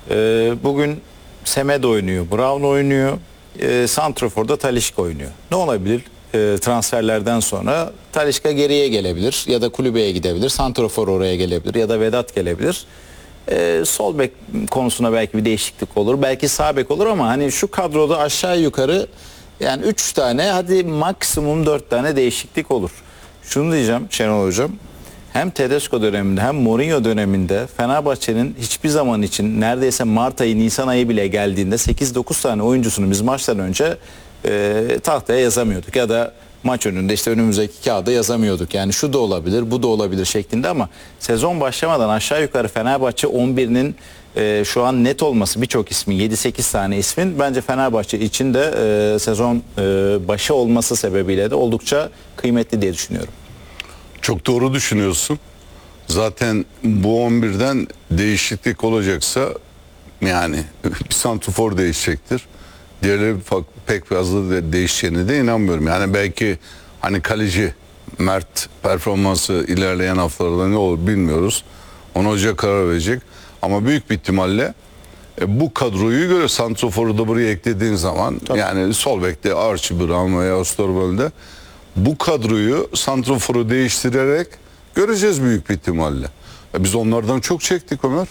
Bugün Semedo oynuyor, Brown oynuyor, Santrafor'da Talisca oynuyor. Ne olabilir? Transferlerden sonra Talisca geriye gelebilir ya da kulübeye gidebilir. Santrafor oraya gelebilir ya da Vedat gelebilir. Sol bek konusuna belki bir değişiklik olur. Belki sağ bek olur ama hani şu kadroda aşağı yukarı yani 3 tane hadi maksimum 4 tane değişiklik olur. Şunu diyeceğim Şenol Hocam. Hem Tedesco döneminde hem Mourinho döneminde Fenerbahçe'nin hiçbir zaman için neredeyse Mart ayı Nisan ayı bile geldiğinde 8-9 tane oyuncusunu biz maçtan önce tahtaya yazamıyorduk ya da maç önünde işte önümüzdeki kağıda yazamıyorduk. Yani şu da olabilir, bu da olabilir şeklinde ama sezon başlamadan aşağı yukarı Fenerbahçe 11'inin şu an net olması birçok ismin 7-8 tane ismin bence Fenerbahçe için de sezon başı olması sebebiyle de oldukça kıymetli diye düşünüyorum. Çok doğru düşünüyorsun. Zaten bu 11'den değişiklik olacaksa yani bir santrafor değişecektir. Diğerleri pek fazla değişeceğine de inanmıyorum. Yani belki hani kaleci Mert performansı ilerleyen haftalarda ne olur bilmiyoruz. Ona hoca karar verecek. Ama büyük bir ihtimalle bu kadroyu göre santraforu da buraya eklediğin zaman tabii. Yani sol bekte Archie Brown veya Osterwold'de bu kadroyu santraforu değiştirerek göreceğiz büyük bir ihtimalle. Biz onlardan çok çektik Ömer.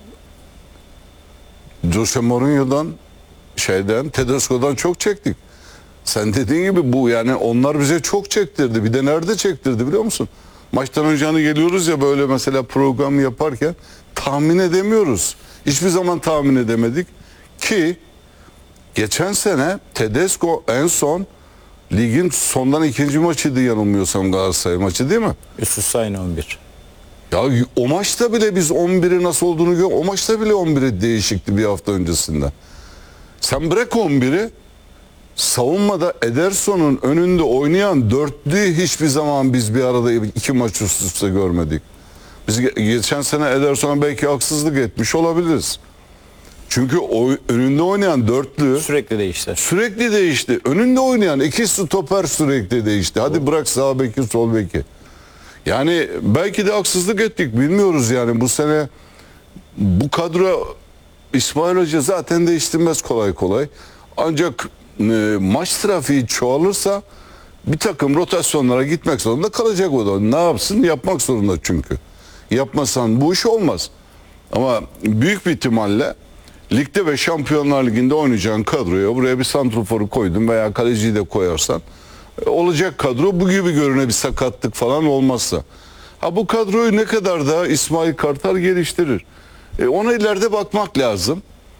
Jose Mourinho'dan Tedesco'dan çok çektik. Sen dediğin gibi bu yani onlar bize çok çektirdi. Bir de nerede çektirdi biliyor musun? Maçtan önce hani geliyoruz ya böyle mesela program yaparken tahmin edemiyoruz. Hiçbir zaman tahmin edemedik ki geçen sene Tedesco en son ligin sondan ikinci maçıydı yanılmıyorsam Galatasaray maçı değil mi? Üst üste aynı 11. Ya o maçta bile biz 11'i nasıl olduğunu o maçta bile 11'i değişikti bir hafta öncesinde. Sen bırak 11'i savunmada Ederson'un önünde oynayan dörtlüyü hiçbir zaman biz bir arada iki maç üst üste görmedik. Biz geçen sene Ederson'a belki haksızlık etmiş olabiliriz. Çünkü önünde oynayan dörtlü sürekli değişti. Sürekli değişti. Önünde oynayan iki stoper sürekli değişti. Hadi bırak sağ beki sol beki. Yani belki de haksızlık ettik bilmiyoruz yani bu sene bu kadro İsmail Hoca zaten değiştirmez kolay kolay. Ancak maç trafiği çoğalırsa bir takım rotasyonlara gitmek zorunda kalacak o da. Ne yapsın? Yapmak zorunda çünkü. Yapmasan bu iş olmaz. Ama büyük bir ihtimalle ligde ve Şampiyonlar Ligi'nde oynayacağın kadroya buraya bir santraforu koydun veya kaleciyi de koyarsan olacak kadro bu gibi görüne bir sakatlık falan olmazsa. Ha bu kadroyu ne kadar da İsmail Kartal geliştirir. Ona ileride bakmak lazım.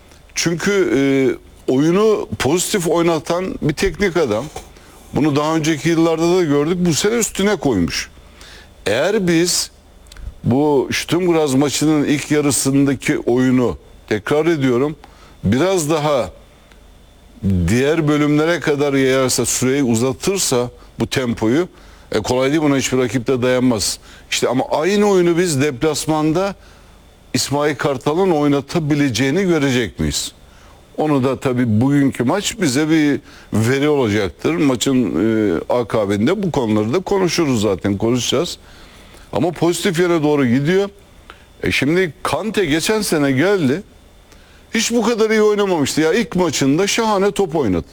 Çünkü oyunu pozitif oynatan bir teknik adam. Bunu daha önceki yıllarda da gördük. Bu sene üstüne koymuş. Eğer biz bu Stuttgart maçının ilk yarısındaki oyunu tekrar ediyorum biraz daha diğer bölümlere kadar yayarsa süreyi uzatırsa bu tempoyu kolay değil buna hiçbir rakip de dayanmaz. İşte ama aynı oyunu biz deplasmanda İsmail Kartal'ın oynatabileceğini görecek miyiz? Onu da tabii bugünkü maç bize bir veri olacaktır. Maçın akabinde bu konuları da konuşuruz zaten konuşacağız. Ama pozitif yere doğru gidiyor. Şimdi Kante geçen sene geldi. Hiç bu kadar iyi oynamamıştı. Ya ilk maçında şahane top oynadı.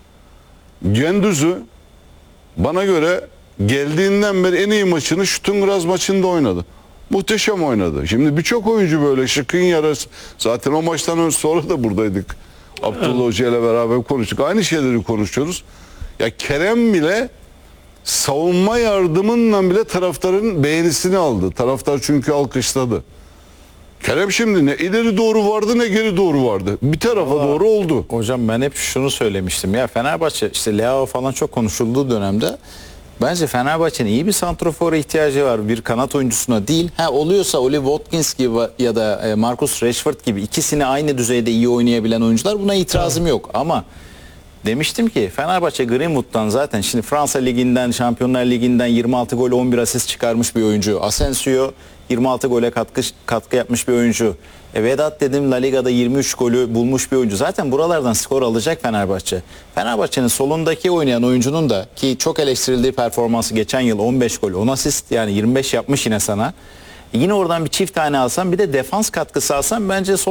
Gündüz'ü bana göre geldiğinden beri en iyi maçını Stuttgart maçında oynadı. Muhteşem oynadı. Şimdi birçok oyuncu böyle şıkın yarısı. Zaten o maçtan sonra da buradaydık. Abdullah Hoca ile beraber konuştuk. Aynı şeyleri konuşuyoruz. Ya Kerem bile savunma yardımıyla bile taraftarın beğenisini aldı. Taraftar çünkü alkışladı. Kerem şimdi ne ileri doğru vardı ne geri doğru vardı. Bir tarafa doğru oldu. Hocam ben hep şunu söylemiştim. Ya Fenerbahçe işte Leao falan çok konuşulduğu dönemde bence Fenerbahçe'nin iyi bir santrafora ihtiyacı var. Bir kanat oyuncusuna değil. Oluyorsa Oli Watkins gibi ya da Marcus Rashford gibi ikisini aynı düzeyde iyi oynayabilen oyuncular buna itirazım yok. Ama demiştim ki Fenerbahçe Greenwood'dan zaten şimdi Fransa Ligi'nden, Şampiyonlar Ligi'nden 26 gol 11 asist çıkarmış bir oyuncu. Asensio 26 gole katkı yapmış bir oyuncu. Vedat dedim La Liga'da 23 golü bulmuş bir oyuncu. Zaten buralardan skor alacak Fenerbahçe. Fenerbahçe'nin solundaki oynayan oyuncunun da ki çok eleştirildiği performansı geçen yıl 15 gol 10 asist yani 25 yapmış yine sana. Yine oradan bir çift tane alsam bir de defans katkısı alsam bence